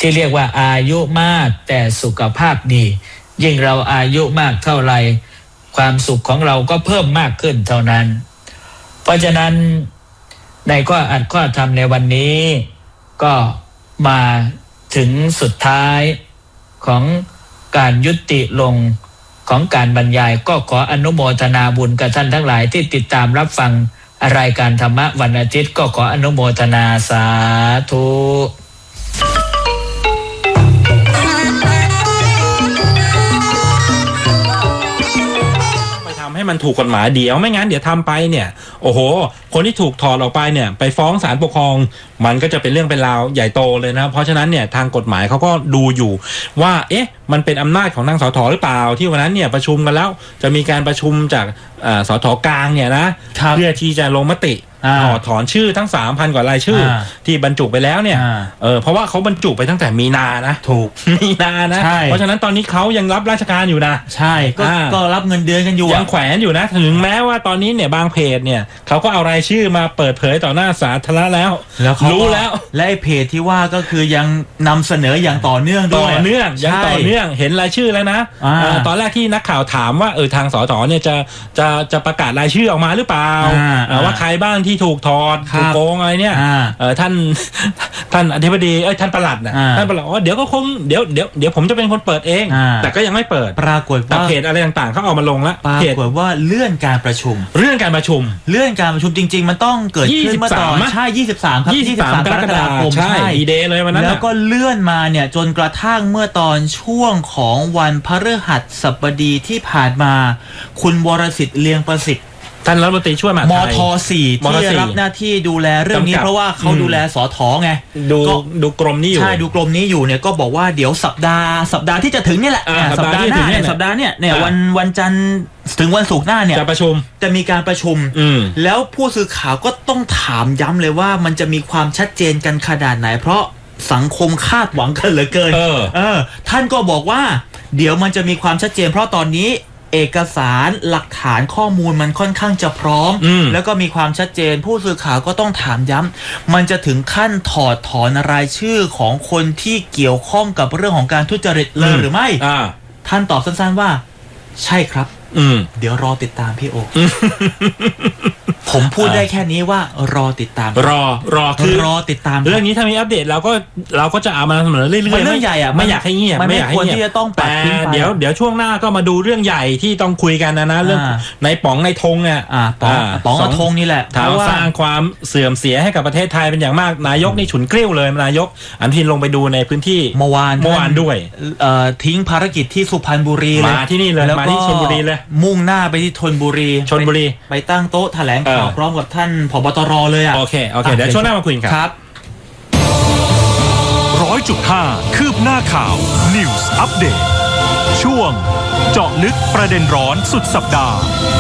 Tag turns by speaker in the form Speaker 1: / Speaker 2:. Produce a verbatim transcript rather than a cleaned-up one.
Speaker 1: ที่เรียกว่าอายุมากแต่สุขภาพดียิ่งเราอายุมากเท่าไหร่ความสุขของเราก็เพิ่มมากขึ้นเท่านั้นเพราะฉะนั้นในข้ออัดข้อธรรมในวันนี้ก็มาถึงสุดท้ายของการยุติลงของการบรรยายก็ขออนุโมทนาบุญกับท่านทั้งหลายที่ติดตามรับฟังรายการธรรมะวันอาทิตย์ก็ขออนุโมทนาสาธุ
Speaker 2: ให้มันถูกกฎหมายเดี๋ยวไม่งั้นเดี๋ยวทำไปเนี่ยโอ้โหคนที่ถูกถอดออกไปเนี่ยไปฟ้องศาลปกครองมันก็จะเป็นเรื่องเป็นราวใหญ่โตเลยนะเพราะฉะนั้นเนี่ยทางกฎหมายเขาก็ดูอยู่ว่าเอ๊ะมันเป็นอำนาจของทางสถหรือเปล่าที่วันนั้นเนี่ยประชุมกันแล้วจะมีการประชุมจากสถกลางเนี่ยนะเพื่อที่จะลงมติถอดถอนชื่อทั้ง สามพัน กว่ารายชื่อที่บรรจุไปแล้วเนี่ยเออเพราะว่าเขาบรรจุไปตั้งแต่มีนานะถูกมีนานะเพราะฉะนั้นตอนนี้เขายังรับราชการอยู่นะใช่ก็ก็รับเงินเดือนกันอยู่ยังแขวนอยู่นะถึงแม้ว่าตอนนี้เนี่ยบางเพจเนี่ยเขาก็เอารายชื่อมาเปิดเผยต่อหน้าสาธารณะแล้วรู้แล้วและเพจที่ว่าก็คือยังนำเสนออย่างต่อเนื่องด้วยต่อเนื่องยังต่อเนื่องเห็นรายชื่อแล้วนะตอนแรกที่นักข่าวถามว่าเออทางสสเนี่ยจะจะจะประกาศรายชื่อออกมาหรือเปล่าว่าใครบ้างที่ถูกถอดถูกโกงอะไรเนี่ยเออท่านท่านอธิบดีเอ้ยท่านปลัดนะท่านปลัดว่าเดี๋ยวก็คงเดี๋ยวเดี๋ยวเดี๋ยวผมจะเป็นคนเปิดเองแต่ก็ยังไม่เปิดปรากฏว่าเพจอะไรต่างๆเขาเอามาลงแล้วปรากฏว่าเลื่อนการประชุมเลื่อนการประชุมเลื่อนการประชุมจริงๆมันต้องเกิดขึ้นเมื่อตอนใช่ยี่สิบสามครับยี่สิบสามกรกฎาคมใช่ดีเดย์เลยวันนั้นแล้วก็เลื่อนมาเนี่ยจนกระทั่งเมื่อตอนช่วงของวันพฤหัสบดีที่ผ่านมาคุณวรสิทธิ์เลียงประสิทธิ์ท่านรัฐมนตรีช่วยมหาดไทยมทสี่ที่รับหน้าที่ดูแลเรื่องนี้เพราะว่าเขาดูแลสทไงดูดูกรมนี้อยู่ใช่ดูกรมนี้อยู่เนี่ยก็บอกว่าเดี๋ยวสัปดาห์สัปดาห์ที่จะถึงนี่แหละสัปดาห์หน้าเนี่ยสัปดาห์เนี่ยเนี่ยวันวันจันทร์ถึงวันศุกร์หน้าเนี่ยจะประชุมจะมีการประชุมแล้วผู้สื่อข่าวก็ต้องถามย้ำเลยว่ามันจะมีความชัดเจนกันขนาดไหนเพราะสังคมคาดหวังกันเหลือเกินเออเออท่านก็บอกว่าเดี๋ยวมันจะมีความชัดเจนเพราะตอนนี้เอกสารหลักฐานข้อมูลมันค่อนข้างจะพร้อมแล้วก็มีความชัดเจนผู้สื่อข่าวก็ต้องถามย้ำมันจะถึงขั้นถอดถอนรายชื่อของคนที่เกี่ยวข้องกับเรื่องของการทุจริตเลยหรือไม่ท่านตอบสั้นๆว่าใช่ครับเดี๋ยวรอติดตามพี่โอ ผมพูดได้แค่นี้ว่ารอติดตามรอรอคือรอติดตามเรื่องนี้ถ้ามีอัปเดตเราก็เราก็จะเอามาเสนอเรื่อยๆมันเรื่องใหญ่อะไม่อยากให้เงียบไม่อยากให้เงียบที่จะต้องแต่เดี๋ยวเดี๋ยวช่วงหน้าก็มาดูเรื่องใหญ่ที่ต้องคุยกันนะนะเรื่องในป๋องในธงเนี่ยป๋องป๋องกับธงนี่แหละถามสร้างความเสื่อมเสียให้กับประเทศไทยเป็นอย่างมากนายกนี่ฉุนกริ้วเลยนายกอนุทินลงไปดูในพื้นที่เมื่อวานเมื่อวานด้วยทิ้งภารกิจที่สุพรรณบุรีมาที่นี่เลยมาที่ชลบุรีเลยมุ่งหน้าไปที่ธนบุรีชลบุรีไปตั้งโต๊ะแถลงข่าวพร้อมกับท่านผบตรเลยอ่ะโอเคโอเคเดี๋ยวช่วงหน้ามาคุยกันครับ
Speaker 3: ร้อยจุดห้าคืบหน้าข่าว News Update ช่วงเจาะลึกประเด็นร้อนสุดสัปดาห์